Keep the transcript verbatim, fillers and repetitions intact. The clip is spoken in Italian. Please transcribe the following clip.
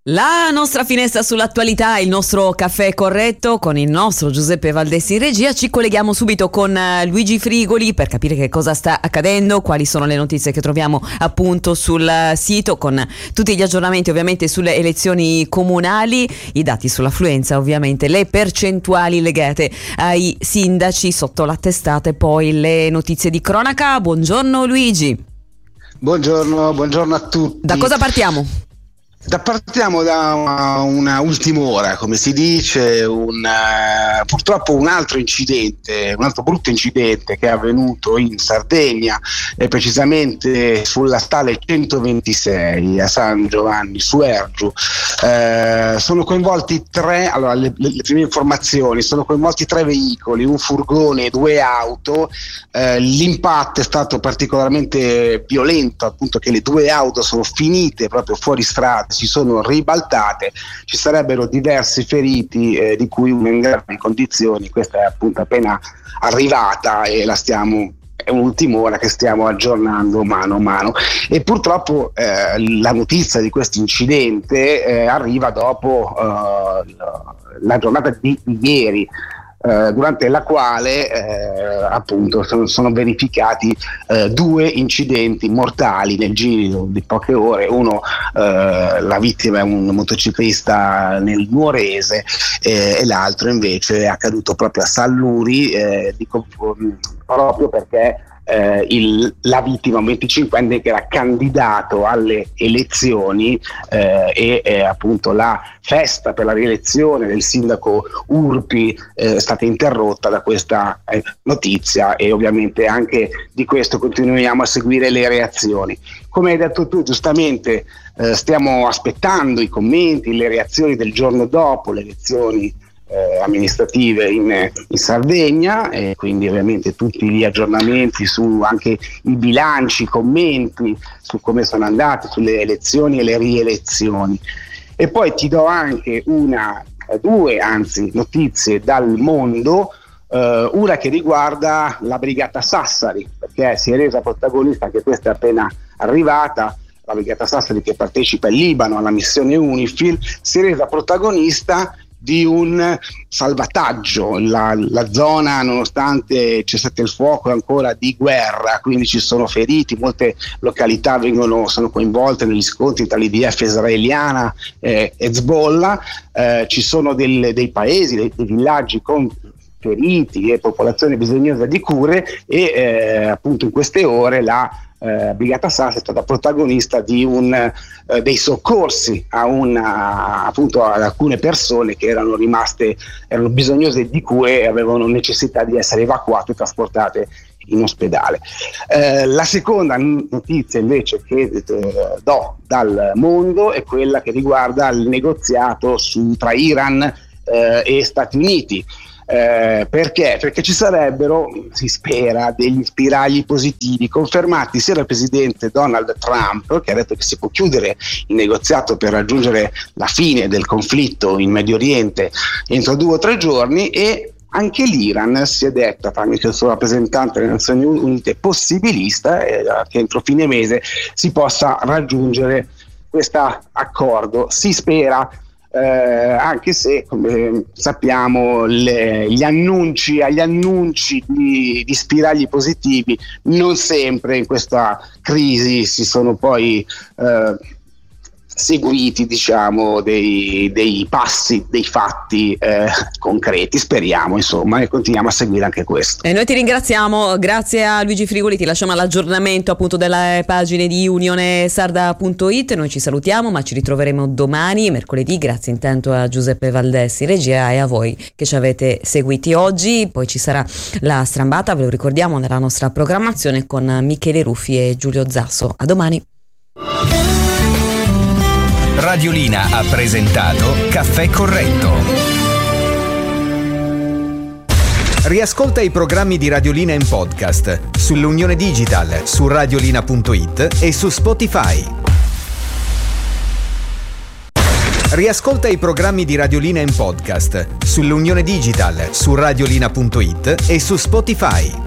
La nostra finestra sull'attualità, il nostro caffè corretto con il nostro Giuseppe Valdessi in regia. Ci colleghiamo subito con Luigi Frigoli per capire che cosa sta accadendo, quali sono le notizie che troviamo appunto sul sito, con tutti gli aggiornamenti ovviamente sulle elezioni comunali, i dati sull'affluenza ovviamente, le percentuali legate ai sindaci sotto la testata e poi le notizie di cronaca. Buongiorno Luigi. Buongiorno, buongiorno a tutti. Da cosa partiamo? Da partiamo da una, una ultima ora, come si dice, un, uh, purtroppo un altro incidente, un altro brutto incidente che è avvenuto in Sardegna, e precisamente sulla Stale centoventisei a San Giovanni su Ergiu. Uh, sono coinvolti tre, allora le, le, le prime informazioni, sono coinvolti tre veicoli, un furgone e due auto. Uh, l'impatto è stato particolarmente violento, appunto che le due auto sono finite proprio fuori strada, si sono ribaltate, ci sarebbero diversi feriti, eh, di cui uno in gravi condizioni. Questa è appunto appena arrivata e la stiamo, è un'ultima ora che stiamo aggiornando mano a mano, e purtroppo eh, la notizia di questo incidente eh, arriva dopo eh, la giornata di ieri, Eh, durante la quale eh, appunto sono, sono verificati eh, due incidenti mortali nel giro di poche ore. Uno, eh, la vittima è un motociclista nel Nuorese, eh, e l'altro invece è accaduto proprio a Salluri, eh, dico, proprio perché Eh, il, la vittima, un venticinquenne che era candidato alle elezioni, eh, e eh, appunto la festa per la rielezione del sindaco Urpi eh, è stata interrotta da questa eh, notizia, e ovviamente anche di questo continuiamo a seguire le reazioni. Come hai detto tu giustamente, eh, stiamo aspettando i commenti, le reazioni del giorno dopo le elezioni Eh, amministrative in, in Sardegna, e quindi ovviamente tutti gli aggiornamenti su anche i bilanci, i commenti su come sono andati sulle elezioni e le rielezioni. E poi ti do anche una, due anzi notizie dal mondo, eh, una che riguarda la Brigata Sassari, perché si è resa protagonista, anche questa è appena arrivata, la Brigata Sassari che partecipa in Libano alla missione UNIFIL, si è resa protagonista di un salvataggio. La, la zona, nonostante c'è stato il fuoco, è ancora di guerra, quindi ci sono feriti, molte località vengono, sono coinvolte negli scontri tra l'I D F israeliana e Hezbollah. Eh, ci sono del, dei paesi, dei, dei villaggi con feriti e popolazione bisognosa di cure, e eh, appunto in queste ore la Eh, Brigata Sassari è stata protagonista di un, eh, dei soccorsi a una, appunto ad alcune persone che erano rimaste, erano bisognose di cure e avevano necessità di essere evacuate e trasportate in ospedale. Eh, la seconda notizia invece che eh, do dal mondo è quella che riguarda il negoziato su, tra Iran eh, e Stati Uniti. Eh, perché? Perché ci sarebbero, si spera, degli spiragli positivi confermati sia dal presidente Donald Trump, che ha detto che si può chiudere il negoziato per raggiungere la fine del conflitto in Medio Oriente entro due o tre giorni, e anche l'Iran si è detta tramite il suo rappresentante delle Nazioni Unite possibilista eh, che entro fine mese si possa raggiungere questo accordo. Si spera. Eh, anche se, come sappiamo, le, gli annunci agli annunci di, di spiragli positivi non sempre in questa crisi si sono poi eh, seguiti, diciamo, dei, dei passi, dei fatti eh, concreti. Speriamo, insomma, e continuiamo a seguire anche questo. E noi ti ringraziamo, grazie a Luigi Frigoli, ti lasciamo all'aggiornamento appunto delle pagine di unione sarda punto it. Noi ci salutiamo, ma ci ritroveremo domani, mercoledì. Grazie intanto a Giuseppe Valdessi in regia e a voi che ci avete seguiti oggi. Poi ci sarà la strambata, ve lo ricordiamo, nella nostra programmazione con Michele Ruffi e Giulio Zasso. A domani. Radiolina ha presentato Caffè Corretto. Riascolta i programmi di Radiolina in podcast sull'Unione Digital, su radiolina punto it e su Spotify. Riascolta i programmi di Radiolina in podcast sull'Unione Digital, su radiolina punto it e su Spotify.